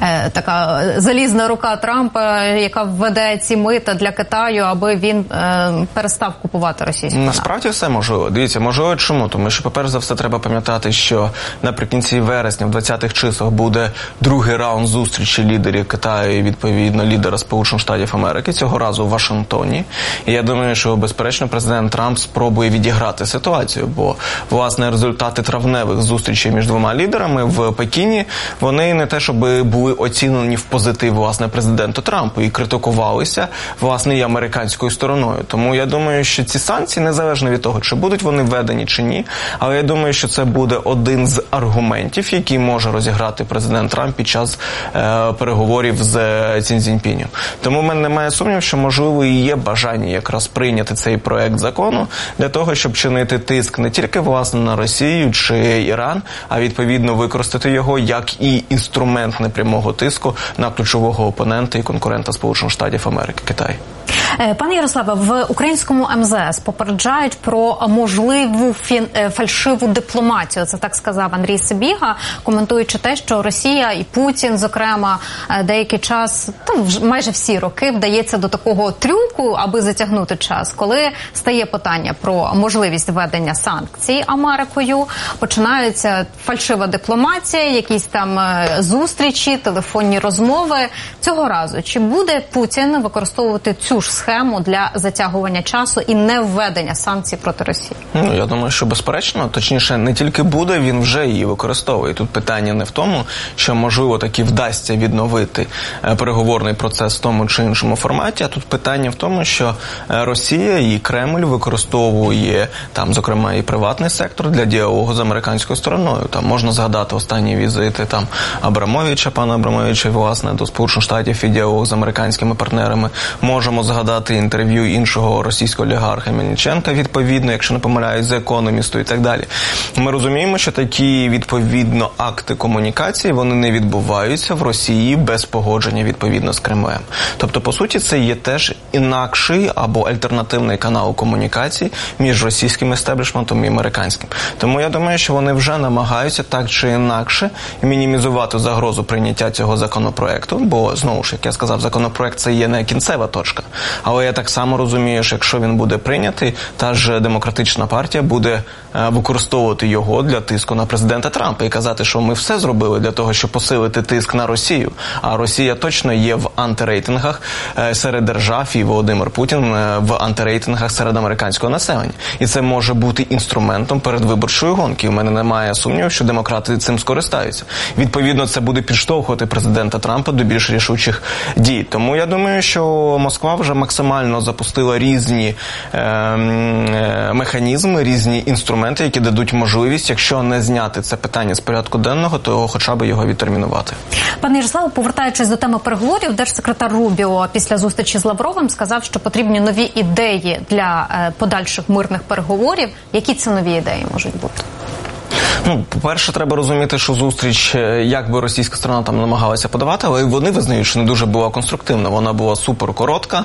така залізна рука Трампа, яка введе ці мита для Китаю, аби він перестав купувати російську нафту? Насправді все можливо. Дивіться, можливо чому? Тому що, по-перше за все, треба пам'ятати, що наприкінці вересня, в 20-х числах, буде другий раунд зустрічі лідерів Китаю і, відповідно, лідера Сполучених Штатів Америки, цього разу в Вашингтоні. І я думаю, що, безперечно, президент Трамп спробує відіграти ситуацію, бо, власне, результати травневих зустрічей між двома лідерами в Пекіні, вони не те, щоб були оцінені в позитив, власне, президенту Трампу і критикувалися, власне, і американською стороною. Тому я думаю, що ці санкції, незалежно від того, чи будуть вони введені чи ні, але я думаю, що це буде один з аргументів, який може розіграти президент Трамп під час переговорів з Сі Цзіньпінем. Тому в мене немає сумнівів, що, можливо, і є бажання якраз прийняти цей проект закону для того, щоб чинити тиск не тільки, власне, на Росію чи Іран, а, відповідно, використати його як і інструмент непрямого тиску на ключового опонента і конкурента Сполучених Штатів Америки – Китай. Пане Ярославе, в українському МЗС попереджають про можливу фальшиву дипломатію. Це так сказав Андрій Сибіга, коментуючи те, що Росія і Путін, зокрема, деякий час, майже всі роки, вдається до такого трюку, аби затягнути час. Коли стає питання про можливість введення санкцій Америкою, починаються фальшива дипломатія, якісь там зустрічі, телефонні розмови. Цього разу, чи буде Путін використовувати цю ж схему для затягування часу і не введення санкцій проти Росії? Я думаю, що безперечно, точніше, не тільки буде, він вже її використовує. Тут питання не в тому, що, можливо, таки вдасться відновити переговорний процес в тому чи іншому форматі, а тут питання в тому, що Росія і Кремль використовує, там, зокрема, і приватний сектор для діалогу з американською стороною. Там можна згадати останні візити там Абрамовича, пана Абрамовича, власне, до Сполучених Штатів і діалог з американськими партнерами. Можемо згадати згадати інтерв'ю іншого російського олігарха Мельниченка, відповідно, якщо не помиляюсь, за економісту і так далі. Ми розуміємо, що такі, відповідно, акти комунікації, вони не відбуваються в Росії без погодження, відповідно, з Кремлем. Тобто, по суті, це є теж інакший або альтернативний канал комунікації між російським естеблішментом і американським. Тому я думаю, що вони вже намагаються так чи інакше мінімізувати загрозу прийняття цього законопроекту, бо, знову ж, як я сказав, законопроект – це є не кінцева точка. Але я так само розумію, що якщо він буде прийнятий, та ж демократична партія буде використовувати його для тиску на президента Трампа і казати, що ми все зробили для того, щоб посилити тиск на Росію. А Росія точно є в антирейтингах серед держав, і Володимир Путін в антирейтингах серед американського населення. І це може бути інструментом передвиборчої гонки. У мене немає сумнівів, що демократи цим скористаються. Відповідно, це буде підштовхувати президента Трампа до більш рішучих дій. Тому я думаю, що Москва вже максимально запустила різні механізми, різні інструменти, які дадуть можливість, якщо не зняти це питання з порядку денного, то хоча б його відтермінувати. Пане Ярославе, повертаючись до теми переговорів, держсекретар Рубіо після зустрічі з Лавровим сказав, що потрібні нові ідеї для подальших мирних переговорів. Які це нові ідеї можуть бути? По-перше, треба розуміти, що зустріч, як би російська сторона там намагалася подавати, але вони визнають, що не дуже була конструктивна. Вона була суперкоротка.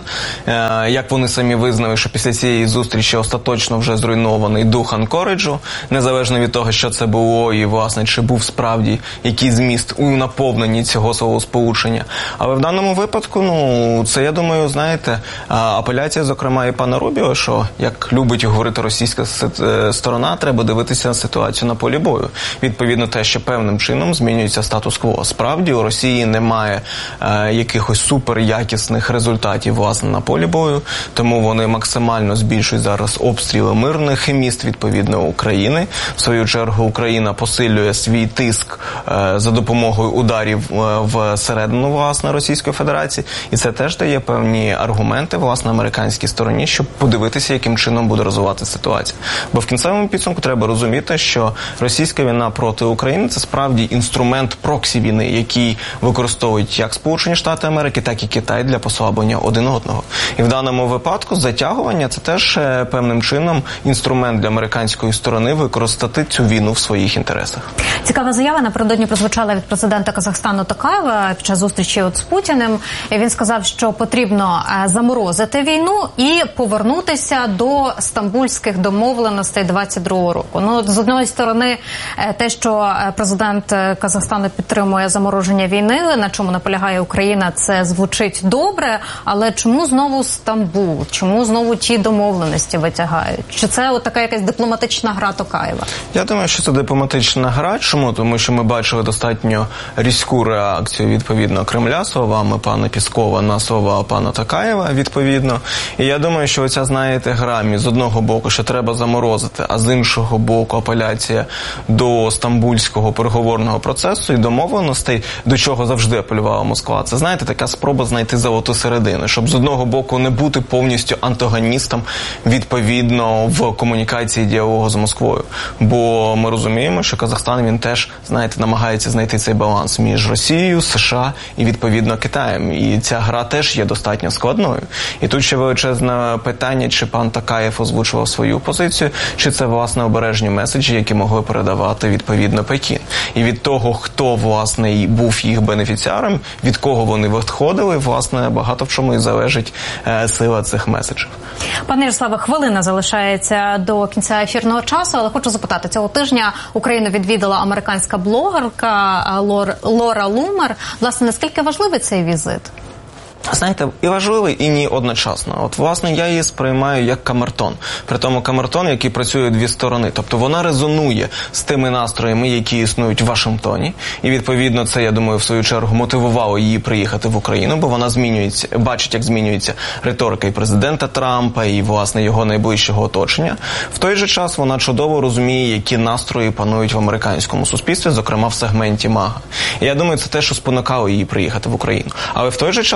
Як вони самі визнали, що після цієї зустрічі остаточно вже зруйнований дух анкориджу, незалежно від того, що це було і, власне, чи був справді якийсь зміст у наповненні цього словосполучення. Але в даному випадку, це, я думаю, знаєте, апеляція, зокрема, і пана Рубіо, що, як любить говорити російська сторона, треба дивитися на ситуацію на полі бою. Відповідно, те, що певним чином змінюється статус-кво. Справді, у Росії немає якихось суперякісних результатів, власне, на полі бою, тому вони максимально збільшують зараз обстріли мирних міст, відповідно, України. В свою чергу, Україна посилює свій тиск за допомогою ударів всередину, власне, Російської Федерації. І це теж дає певні аргументи, власне, американській стороні, щоб подивитися, яким чином буде розвиватися ситуація. Бо в кінцевому підсумку треба розуміти, що російська війна проти України – це справді інструмент проксі-війни, який використовують як Сполучені Штати Америки, так і Китай для послаблення один одного. І в даному випадку затягування – це теж певним чином інструмент для американської сторони використати цю війну в своїх інтересах. Цікава заява напередодні прозвучала від президента Казахстану Токаєва під час зустрічі з Путіним. Він сказав, що потрібно заморозити війну і повернутися до стамбульських домовленостей 22-го року. З одної сторони, те, що президент Казахстану підтримує замороження війни, на чому наполягає Україна, це звучить добре, але чому знову Стамбул? Чому знову ті домовленості витягають? Чи це така якась дипломатична гра Токаєва? Я думаю, що це дипломатична гра. Чому? Тому що ми бачили достатньо різку реакцію, відповідно, Кремля, словами пана Піскова на слова пана Токаєва, відповідно. І я думаю, що оця, знаєте, гра з одного боку, що треба заморозити, а з іншого боку апеляція до стамбульського переговорного процесу і домовленостей, до чого завжди апелювала Москва. Це, знаєте, така спроба знайти золоту середину, щоб з одного боку не бути повністю антагоністом, відповідно, в комунікації діалогу з Москвою. Бо ми розуміємо, що Казахстан, він теж, знаєте, намагається знайти цей баланс між Росією, США і, відповідно, Китаєм. І ця гра теж є достатньо складною. І тут ще величезне питання, чи пан Токаєв озвучував свою позицію, чи це, власне, обережні меседжі, які могли передавати, відповідно, Пекін. І від того, хто, власне, був їх бенефіціаром, від кого вони відходили, власне, багато в чому і залежить сила цих меседжів. Пане Ярославе, хвилина залишається до кінця ефірного часу, але хочу запитати, цього тижня Україну відвідала американська блогерка Лора Лумер. Власне, наскільки важливий цей візит? Знаєте, і важливий, і ні одночасно. От, власне, я її сприймаю як камертон. При тому камертон, який працює дві сторони. Тобто вона резонує з тими настроями, які існують в Вашингтоні. І, відповідно, це, я думаю, в свою чергу мотивувало її приїхати в Україну, бо вона бачить, як змінюється риторика і президента Трампа, і, власне, його найближчого оточення. В той же час вона чудово розуміє, які настрої панують в американському суспільстві, зокрема в сегменті МАГА. І я думаю, це те, що спонукало її приїхати в Україну. Але в той же час Україна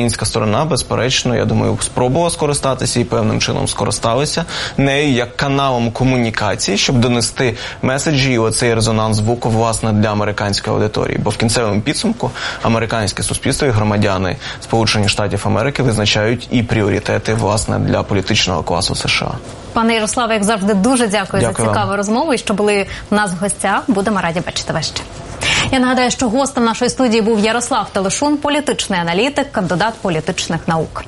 українська сторона, безперечно, я думаю, спробувала скористатися і певним чином скористалися нею як каналом комунікації, щоб донести меседжі і оцей резонанс звуку, власне, для американської аудиторії. Бо в кінцевому підсумку американське суспільство і громадяни Сполучених Штатів Америки визначають і пріоритети, власне, для політичного класу США. Пане Ярославе, як завжди, дуже дякую за цікаву вам. розмову і що були в нас в гостях. Будемо раді бачити вас ще. Я нагадаю, що гостем нашої студії був Ярослав Телешун, політичний аналітик, кандидат політичних наук.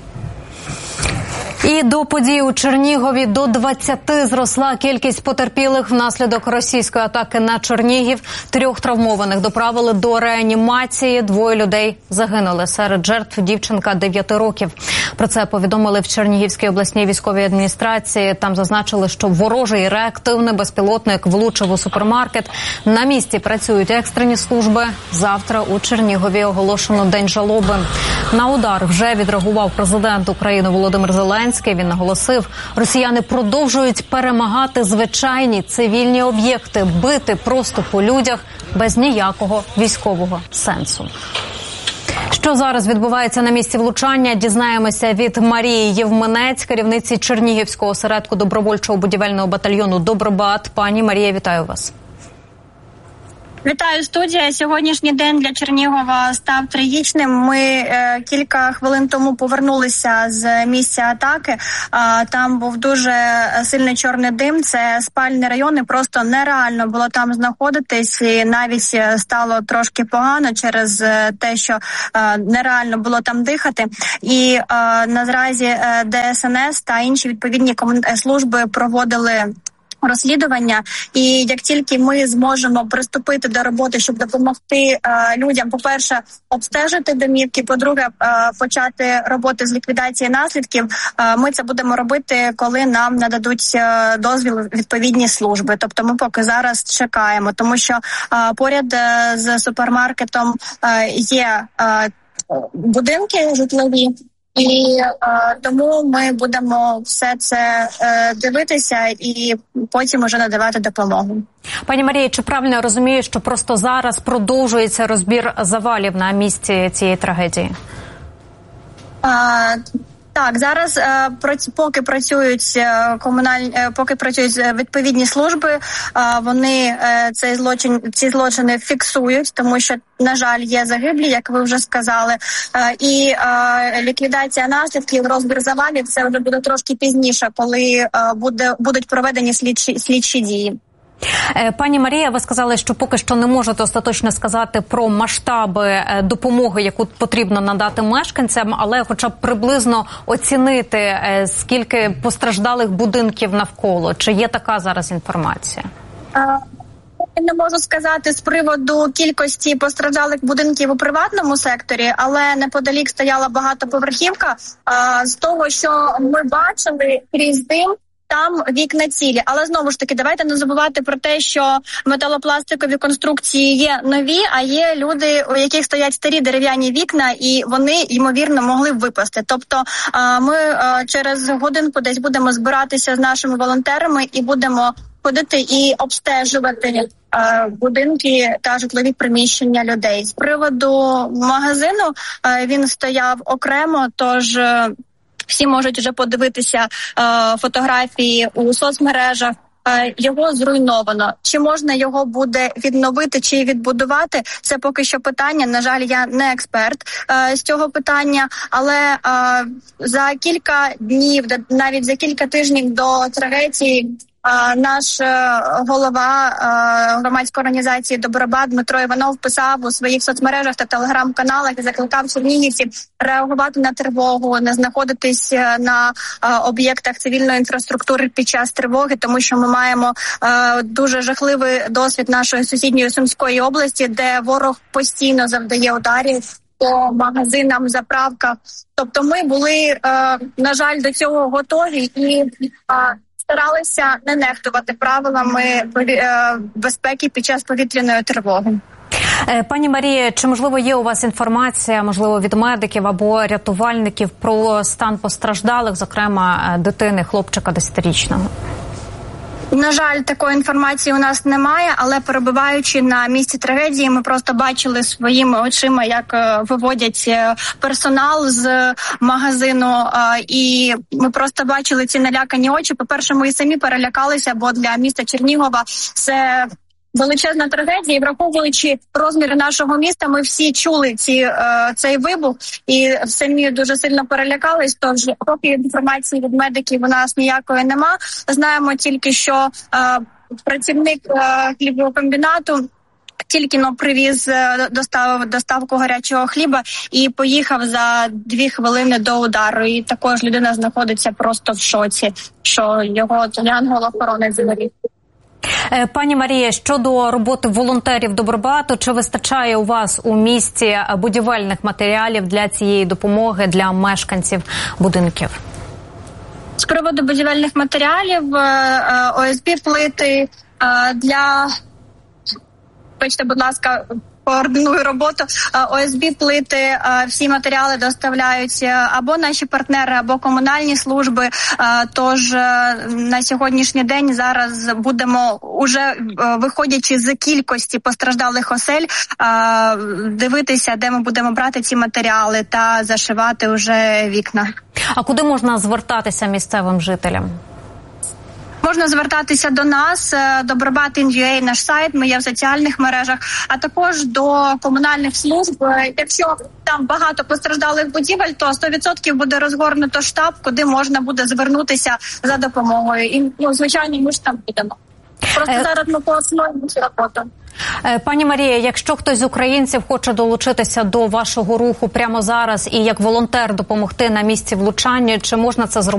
І до подій у Чернігові до 20 зросла кількість потерпілих внаслідок російської атаки на Чернігів. 3 травмованих доправили до реанімації. 2 людей загинули. Серед жертв дівчинка 9 років. Про це повідомили в Чернігівській обласній військовій адміністрації. Там зазначили, що ворожий реактивний безпілотник влучив у супермаркет. На місці працюють екстрені служби. Завтра у Чернігові оголошено День жалоби. На удар вже відреагував президент України Володимир Зеленський. Він наголосив, росіяни продовжують перемагати звичайні цивільні об'єкти, бити просто по людях без ніякого військового сенсу. Що зараз відбувається на місці влучання, дізнаємося від Марії Євменець, керівниці Чернігівського осередку добровольчого будівельного батальйону «Добробат». Пані Марія, вітаю вас. Вітаю, студія. Сьогоднішній день для Чернігова став трагічним. Ми кілька хвилин тому повернулися з місця атаки. Там був дуже сильний чорний дим. Це спальні райони. Просто нереально було там знаходитись. І навіть стало трошки погано через те, що нереально було там дихати. І наразі ДСНС та інші відповідні служби проводили розслідування, і як тільки ми зможемо приступити до роботи, щоб допомогти людям, по-перше, обстежити домівки, по-друге, почати роботи з ліквідації наслідків, ми це будемо робити, коли нам нададуть дозвіл відповідні служби. Тобто ми поки зараз чекаємо, тому що поряд з супермаркетом є будинки житлові, і тому ми будемо все це дивитися і потім уже надавати допомогу. Пані Марія, чи правильно я розумію, що просто зараз продовжується розбір завалів на місці цієї трагедії? Так, зараз поки працюють поки працюють відповідні служби, вони ці злочини фіксують, тому що, на жаль, є загиблі, як ви вже сказали, і ліквідація наслідків, розбір завалів, це вже буде трошки пізніше, коли будуть проведені слідчі дії. Пані Марія, ви сказали, що поки що не можете остаточно сказати про масштаби допомоги, яку потрібно надати мешканцям, але хоча б приблизно оцінити, скільки постраждалих будинків навколо. Чи є така зараз інформація? Не можу сказати з приводу кількості постраждалих будинків у приватному секторі, але неподалік стояла багатоповерхівка. З того, що ми бачили крізь дим, там вікна цілі. Але знову ж таки, давайте не забувати про те, що металопластикові конструкції є нові, а є люди, у яких стоять старі дерев'яні вікна, і вони, ймовірно, могли б випасти. Тобто ми через годинку десь будемо збиратися з нашими волонтерами і будемо ходити і обстежувати будинки та житлові приміщення людей. З приводу магазину, він стояв окремо, тож всі можуть вже подивитися фотографії у соцмережах. Його зруйновано. Чи можна його буде відновити чи відбудувати? Це поки що питання. На жаль, я не експерт з цього питання, але за кілька днів, навіть за кілька тижнів до трагедії, наш голова громадської організації «Добробат» Дмитро Іванов писав у своїх соцмережах та телеграм-каналах і закликав чернігівців реагувати на тривогу, не знаходитись на об'єктах цивільної інфраструктури під час тривоги, тому що ми маємо дуже жахливий досвід нашої сусідньої Сумської області, де ворог постійно завдає ударів по магазинам, заправках. Тобто ми були, на жаль, до цього готові і старалися не нехтувати правилами безпеки під час повітряної тривоги. Пані Марія, чи, можливо, є у вас інформація, можливо, від медиків або рятувальників про стан постраждалих, зокрема, дитини, хлопчика 10-річного? На жаль, такої інформації у нас немає, але перебуваючи на місці трагедії, ми просто бачили своїми очима, як виводять персонал з магазину, і ми просто бачили ці налякані очі. По-перше, ми і самі перелякалися, бо для міста Чернігова це величезна трагедія, і враховуючи розміри нашого міста, ми всі чули цей вибух і самі дуже сильно перелякались, тож поки інформації від медиків у нас ніякої нема. Знаємо тільки, що працівник хлібокомбінату тільки-но привіз, доставив доставку гарячого хліба і поїхав за 2 хвилини до удару. І також людина знаходиться просто в шоці, що його янгол-охоронець заберіг. Пані Марія, щодо роботи волонтерів Добробату, чи вистачає у вас у місті будівельних матеріалів для цієї допомоги для мешканців будинків? З приводу будівельних матеріалів, ОСБ-плити для... Бачите, будь ласка, координую роботу. ОСБ-плити, всі матеріали доставляють або наші партнери, або комунальні служби. Тож на сьогоднішній день зараз будемо, уже виходячи з кількості постраждалих осель, дивитися, де ми будемо брати ці матеріали та зашивати вже вікна. А куди можна звертатися місцевим жителям? Можна звертатися до нас, Добробат.ua, наш сайт, ми є в соціальних мережах, а також до комунальних служб. Якщо там багато постраждалих будівель, то 100% буде розгорнуто штаб, куди можна буде звернутися за допомогою. І, звичайно, ми ж там будемо. Просто зараз ми поосновуємо цю роботу. Пані Марія, якщо хтось з українців хоче долучитися до вашого руху прямо зараз і як волонтер допомогти на місці влучання, чи можна це зробити?